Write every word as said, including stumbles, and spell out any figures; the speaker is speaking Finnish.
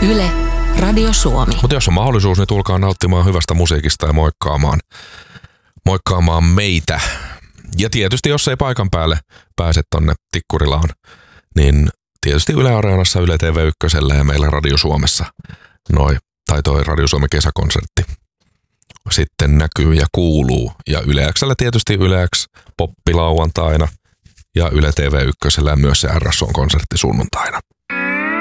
Yle, Radio Suomi. Mutta jos on mahdollisuus, niin tulkaa nauttimaan hyvästä musiikista ja moikkaamaan, moikkaamaan meitä. Ja tietysti, jos ei paikan päälle pääse tonne Tikkurilaan, niin tietysti Yle Areenassa, Yle T V yksi ja meillä Radio Suomessa noi, tai toi Radio Suomen kesäkonsertti sitten näkyy ja kuuluu. Ja Yle X:llä tietysti Yle X poppi lauantaina ja Yle T V yksi ja myös se R S O-konsertti sunnuntaina.